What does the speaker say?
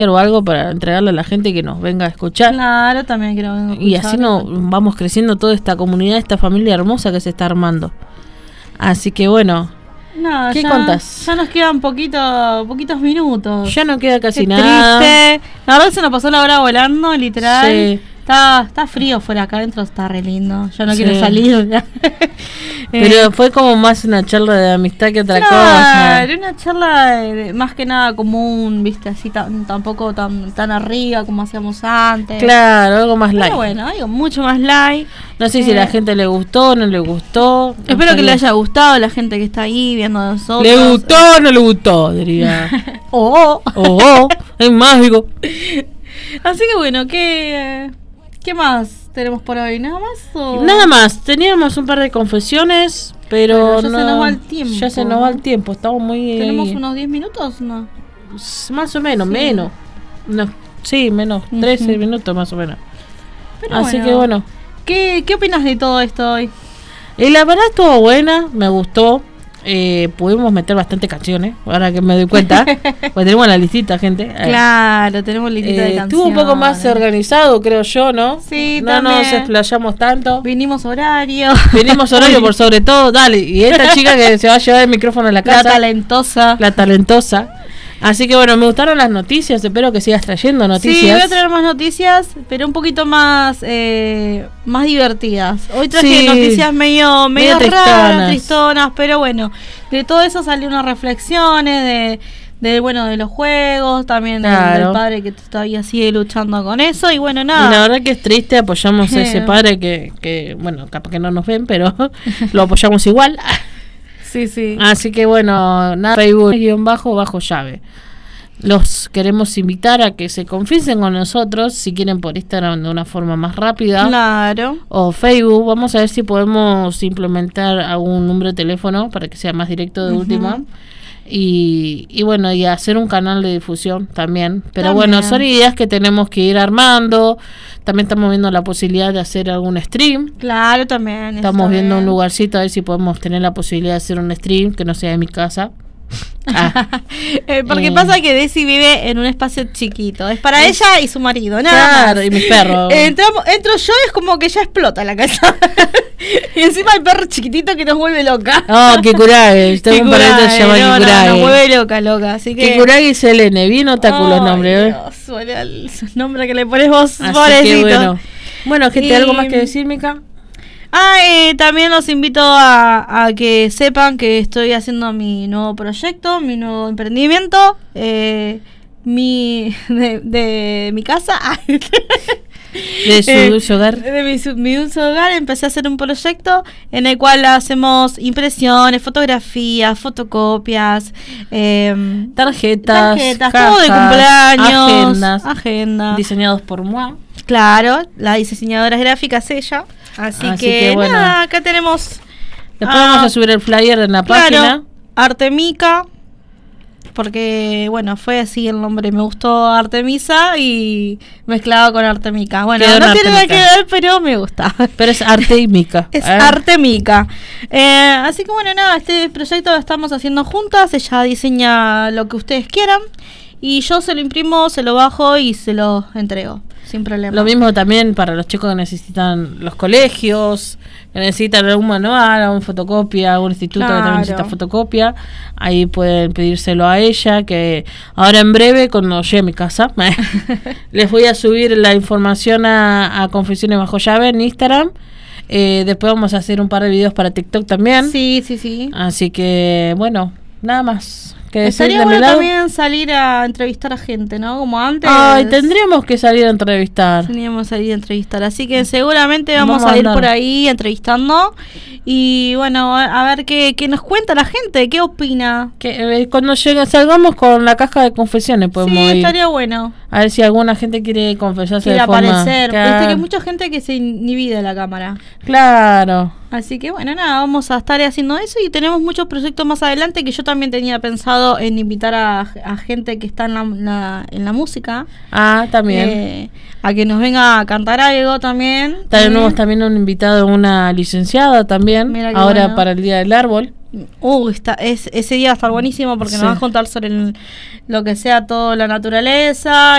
o algo para entregarle a la gente que nos venga a escuchar. Claro, también quiero venir a escuchar. Y así vamos creciendo toda esta comunidad, esta familia hermosa que se está armando. Así que bueno, ¿qué contás? Ya nos quedan poquitos minutos. Ya no queda casi nada. Triste. La verdad se nos pasó la hora volando, literal. Sí. Está frío fuera, acá adentro está re lindo. Yo no quiero salir. Pero fue como más una charla de amistad que otra cosa. Era una charla más que nada común, viste, así tampoco tan arriba como hacíamos antes. Claro, algo más light. Pero bueno, algo mucho más light. No sé si a la gente le gustó o no le gustó. Espero que le haya gustado a la gente que está ahí viendo a nosotros. ¿Le gustó o no le gustó? Diría. Es mágico. Así que bueno, ¿qué más tenemos por hoy? ¿Nada más? ¿O? Nada más. Teníamos un par de confesiones, pero ya se nos va el tiempo. Ya se nos va el tiempo. Estamos muy... ¿Tenemos unos 10 minutos? No. Más o menos, sí. Menos. No, sí, menos. 13 minutos más o menos. Pero así que bueno. ¿Qué opinas de todo esto hoy? La verdad estuvo buena, me gustó. Pudimos meter bastante canciones, ahora que me doy cuenta. Pues tenemos la listita, gente. Claro, tenemos listita de canciones. Estuvo un poco más organizado, creo yo, ¿no? Sí, no también. No nos explayamos tanto. Vinimos horario por sobre todo. Dale, y esta chica que se va a llevar el micrófono a la casa. La talentosa. Así que bueno, me gustaron las noticias, espero que sigas trayendo noticias. Sí, voy a traer más noticias, pero un poquito más divertidas. Hoy traje noticias medio raras, tristonas, pero bueno, de todo eso salió unas reflexiones de los juegos, también del padre que todavía sigue luchando con eso, y bueno, nada. Y la verdad que es triste, apoyamos a ese padre que bueno, capaz que no nos ven, pero lo apoyamos igual. Sí. Así que bueno, nada, Facebook_bajo_llave. Los queremos invitar a que se confiesen con nosotros, si quieren por Instagram de una forma más rápida. Claro. O Facebook. Vamos a ver si podemos implementar algún número de teléfono para que sea más directo de última. Y bueno, y hacer un canal de difusión también. Pero bueno, son ideas que tenemos que ir armando. También estamos viendo la posibilidad de hacer algún stream. Claro, también. Estamos viendo un lugarcito a ver si podemos tener la posibilidad de hacer un stream que no sea en mi casa. Porque pasa que Desi vive en un espacio chiquito. Es para ella y su marido, nada más. Y mis perros. Entro yo y es como que ya explota la casa. Y encima el perro chiquitito que nos vuelve loca. Que Kurage. Tengo un perrito que se llama Kurage. Nos vuelve loca. Así que Kurage y Selene, bien otáculo el nombre. Dios, el nombre que le pones vos, pobrecito. Bueno, gente, ¿algo más que decir, Mica? También los invito a que sepan que estoy haciendo mi nuevo proyecto, mi nuevo emprendimiento, de mi casa. De su dulce hogar. De mi dulce hogar. Empecé a hacer un proyecto en el cual hacemos impresiones, fotografías, fotocopias, tarjetas, todo de cumpleaños, agendas diseñados por moi. Claro, la diseñadora gráfica es ella. Así que bueno, nada, acá tenemos. Después vamos a subir el flyer en la página. Artemica. Porque, bueno, fue así el nombre. Me gustó Artemisa y mezclado con Artemica. Bueno, no tiene nada que ver, pero me gusta. Pero es Artemica. Es Artemica. Así que, bueno, nada, este proyecto lo estamos haciendo juntas. Ella diseña lo que ustedes quieran. Y yo se lo imprimo, se lo bajo y se lo entrego. Sin problema. Lo mismo también para los chicos que necesitan los colegios, que necesitan algún manual, alguna fotocopia, algún instituto que también necesita fotocopia. Ahí pueden pedírselo a ella, que ahora en breve, cuando llegue a mi casa, les voy a subir la información a Confesiones Bajo Llave en Instagram. Después vamos a hacer un par de videos para TikTok también. Sí. Así que, bueno, nada más. Estaría bueno también salir a entrevistar a gente, ¿no? Como antes. Tendríamos que salir a entrevistar. Así que seguramente vamos a ir por ahí entrevistando. Y bueno, a ver qué nos cuenta la gente, qué opina. Cuando salgamos con la caja de confesiones podemos ir. Sí, estaría bueno. A ver si alguna gente quiere confesarse de forma... aparecer. Viste que hay mucha gente que se inhibe de la cámara. Claro. Así que bueno, nada, vamos a estar haciendo eso y tenemos muchos proyectos más adelante que yo también tenía pensado en invitar a gente que está en la música. También. A que nos venga a cantar algo también. Tenemos también un invitado, una licenciada también, ahora bueno. Para el Día del Árbol. ese día va a estar buenísimo porque nos vas a contar sobre lo que sea toda la naturaleza